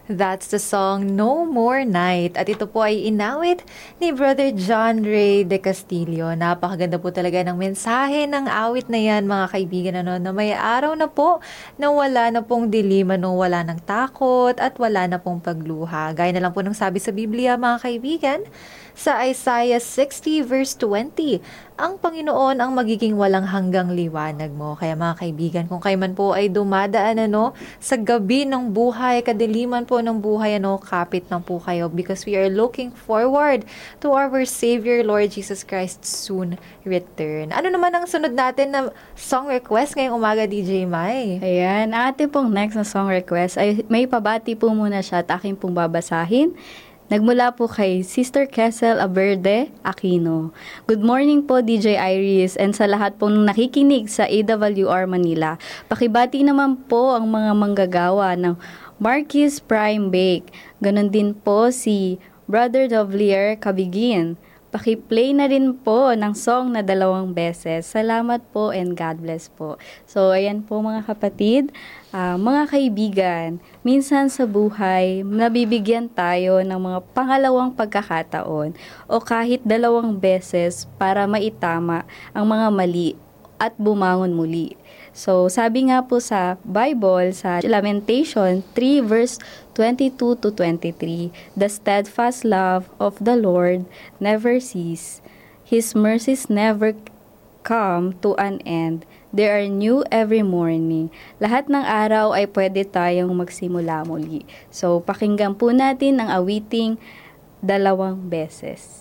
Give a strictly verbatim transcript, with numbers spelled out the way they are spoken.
That's the song No More Night. At ito po ay inawit ni Brother John Ray de Castillo. Napakaganda po talaga ng mensahe ng awit na yan, mga kaibigan, ano, na may araw na po na wala na pong dilima, no, wala ng takot at wala na pong pagluha. Gaya na lang po ng sabi sa Biblia, mga kaibigan, sa Isaiah sixty verse twenty, ang Panginoon ang magiging walang hanggang liwanag mo. Kaya mga kaibigan, kung kayo man po ay dumadaan ano, sa gabi ng buhay, kadiliman po ng buhay, ano, kapit lang po kayo because we are looking forward to our Savior Lord Jesus Christ's soon return. Ano naman ang sunod natin na song request ngayong umaga, D J Mai? Ayan, ang ating pong next na song request ay may pabati po muna siya at aking pong babasahin. Nagmula po kay Sister Kessel Aberde Aquino. Good morning po D J Iris and sa lahat pong nakikinig sa A W R Manila. Pakibati naman po ang mga manggagawa ng Marquis Prime Bake. Ganon din po si Brother Dovlier Cabigin. Paki-play na rin po ng song na dalawang beses. Salamat po and God bless po. So, ayan po mga kapatid, uh, mga kaibigan, minsan sa buhay, nabibigyan tayo ng mga pangalawang pagkakataon o kahit dalawang beses para maitama ang mga mali at bumangon muli. So, sabi nga po sa Bible, sa Lamentation three verse twenty-two to twenty-three, the steadfast love of the Lord never cease. His mercies never come to an end. They are new every morning. Lahat ng araw ay pwede tayong magsimula muli. So, pakinggan po natin ang awiting dalawang beses.